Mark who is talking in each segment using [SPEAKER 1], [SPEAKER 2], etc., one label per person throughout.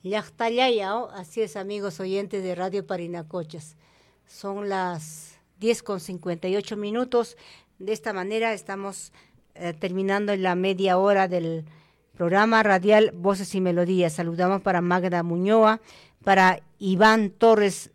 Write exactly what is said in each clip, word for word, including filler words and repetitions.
[SPEAKER 1] Llaqtallayao, así es, amigos oyentes de Radio Parinacochas. Son las diez con cincuenta y ocho minutos. De esta manera estamos eh, terminando la media hora del programa radial Voces y Melodías. Saludamos para Magda Muñoa, para Iván Torres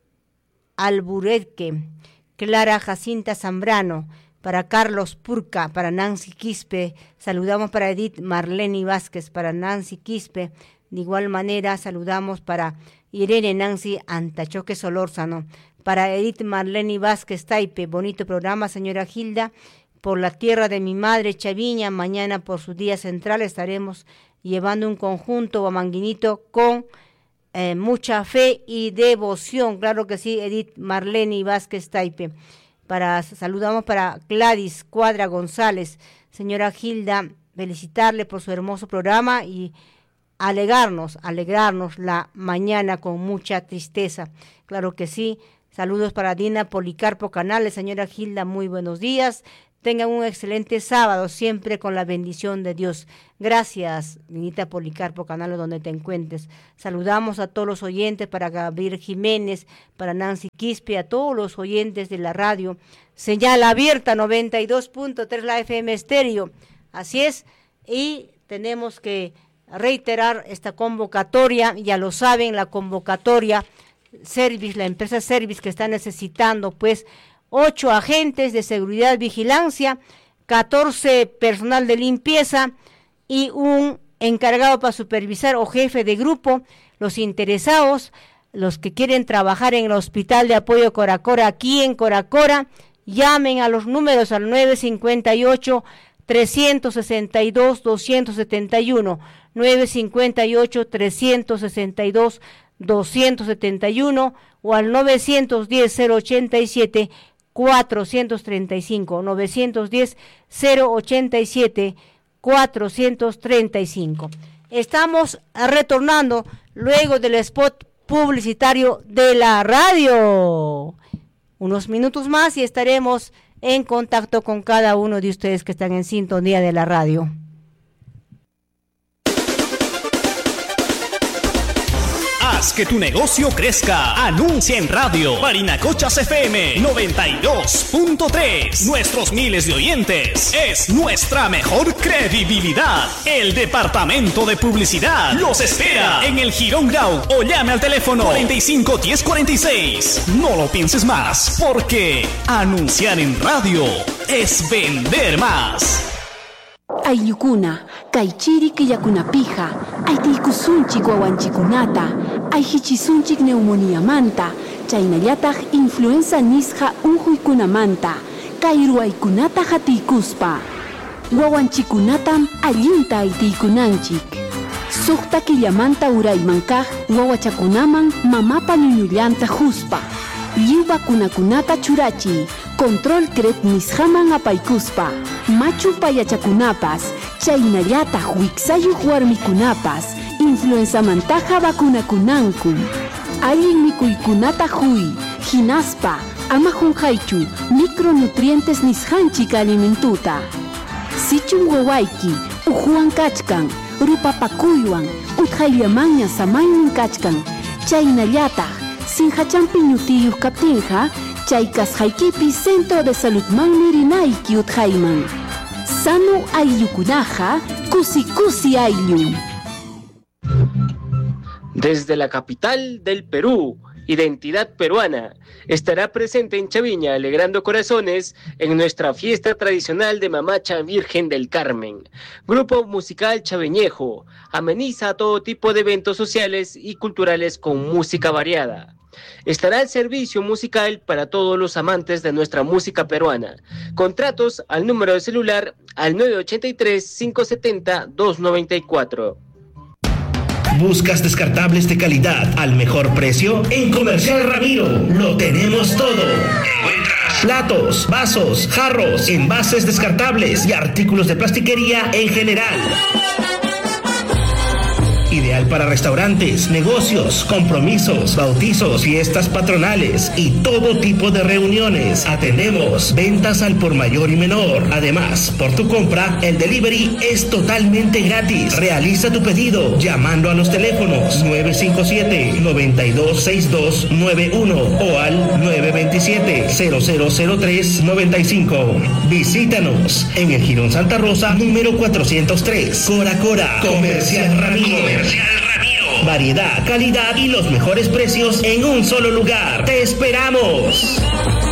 [SPEAKER 1] Albureque, Clara Jacinta Zambrano, para Carlos Purca, para Nancy Quispe. Saludamos para Edith Marlene Vázquez, para Nancy Quispe. De igual manera saludamos para Irene Nancy Antachoque Solórzano, para Edith Marlene Vázquez Taipe. Bonito programa, señora Gilda. Por la tierra de mi madre Chaviña, mañana por su día central estaremos llevando un conjunto o manguinito con eh, mucha fe y devoción. Claro que sí, Edith Marlene Vázquez Taipe. Para, saludamos para Gladys Cuadra González. Señora Gilda, felicitarle por su hermoso programa y alegrarnos, alegrarnos la mañana con mucha tristeza. Claro que sí. Saludos para Dina Policarpo Canales. Señora Gilda, muy buenos días. Tengan un excelente sábado, siempre con la bendición de Dios. Gracias, Dinita Policarpo Canales, donde te encuentres. Saludamos a todos los oyentes, para Gabriel Jiménez, para Nancy Quispe, a todos los oyentes de la radio. Señal abierta, noventa y dos punto tres la F M Estéreo. Así es, y tenemos que reiterar esta convocatoria. Ya lo saben, la convocatoria Service, la empresa Service, que está necesitando pues ocho agentes de seguridad y vigilancia, catorce personal de limpieza y un encargado para supervisar o jefe de grupo. Los interesados, los que quieren trabajar en el Hospital de Apoyo Coracora, aquí en Coracora, llamen a los números al nueve cinco ocho, tres seis dos, dos siete uno, nueve cinco ocho, tres seis dos, dos siete uno o al nueve uno cero, cero ochenta y siete, cuatrocientos treinta y cinco, nueve uno cero, cero ochenta y siete, cuatrocientos treinta y cinco. Estamos retornando luego del spot publicitario de la radio. Unos minutos más y estaremos en contacto con cada uno de ustedes que están en sintonía de la radio.
[SPEAKER 2] Haz que tu negocio crezca. Anuncia en radio. Parinacochas F M noventa y dos punto tres. Nuestros miles de oyentes es nuestra mejor credibilidad. El departamento de publicidad los espera en el Girón Grau o llame al teléfono cuarenta y cinco, diez cuarenta y seis. No lo pienses más, porque anunciar en radio es vender más.
[SPEAKER 3] Aylukuna, kaychiri killakunapija, aytiykusunchik wawanchikunata, ayhichisunchik neumonía manta, chaynallataq influenza nisqa unquykunamanta, kay ruwaykunata hatiykuspa. Wawanchikunatam allinta aytiykunanchik. Suqta killamanta urayman kaq wawachakunaman mamapa ñuñullanta huspa. Lliw vacunakunata churachi, control cret nisqaman apaykuspa. Machu payachakunapas, chaynallataq wiksayuq warmikunapas, influenza mantaja vacunakunanku. Allin mikuykunata huy, hinaspa, ama junqaychu, micronutrientes nisqanchik alimentuta. Sichun wawayki, uhuwan kachkan, rupapakuywan, utqayllamanña samaynin kachkan, chaynallataq, sinhachampi ñutiyuq kaptinqa, chay kasqaykipi Centro de Salud manmi rinayki utqayman. Sano ayllukunaqa, kusi kusi ayllu.
[SPEAKER 4] Desde la capital del Perú, Identidad Peruana, estará presente en Chaviña alegrando corazones en nuestra fiesta tradicional de Mamacha Virgen del Carmen. Grupo musical chaveñejo ameniza todo tipo de eventos sociales y culturales con música variada. Estará el servicio musical para todos los amantes de nuestra música peruana. Contratos al número de celular al nueve ocho tres, cinco siete cero, dos nueve cuatro.
[SPEAKER 5] ¿Buscas descartables de calidad al mejor precio? En Comercial Ramiro lo tenemos todo. Encuentras platos, vasos, jarros, envases descartables y artículos de plastiquería en general. Ideal Material para restaurantes, negocios, compromisos, bautizos, fiestas patronales y todo tipo de reuniones. Atendemos ventas al por mayor y menor. Además, por tu compra, el delivery es totalmente gratis. Realiza tu pedido llamando a los teléfonos nueve cinco siete, nueve dos seis dos nueve uno o al nueve dos siete, cero cero cero tres nueve cinco. Visítanos en el Jirón Santa Rosa, número cuatrocientos tres. Cora Cora, Comercial Ramiro. Comercial Ramiro. Variedad, calidad y los mejores precios en un solo lugar. ¡Te esperamos!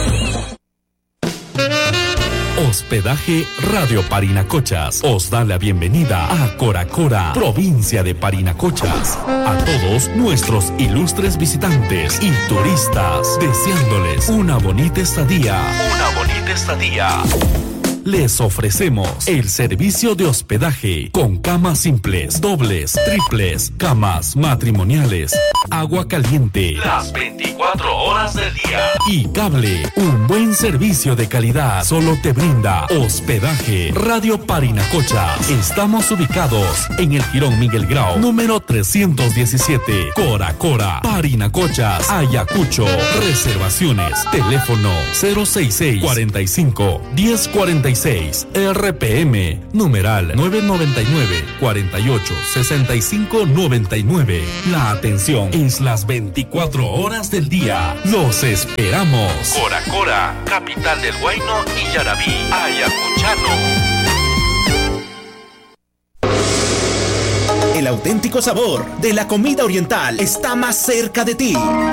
[SPEAKER 6] Hospedaje Radio Parinacochas os da la bienvenida a Cora Cora, provincia de Parinacochas. A todos nuestros ilustres visitantes y turistas, deseándoles una bonita estadía. Una bonita estadía. Les ofrecemos el servicio de hospedaje con camas simples, dobles, triples, camas matrimoniales, agua caliente las veinticuatro horas del día y cable. Un buen servicio de calidad solo te brinda Hospedaje Radio Parinacochas. Estamos ubicados en el Jirón Miguel Grau, número trescientos diecisiete, Cora Cora, Parinacochas, Ayacucho. Reservaciones, teléfono cero seis seis, cuarenta y cinco, diez cuarenta y seis, R P M, numeral nueve noventa y nueve, cuarenta y ocho, sesenta y cinco noventa y nueve. La atención es las veinticuatro horas del día. Los esperamos. Cora Cora, capital del Huayno y Yarabí, Ayacuchano.
[SPEAKER 5] El auténtico sabor de la comida oriental está más cerca de ti.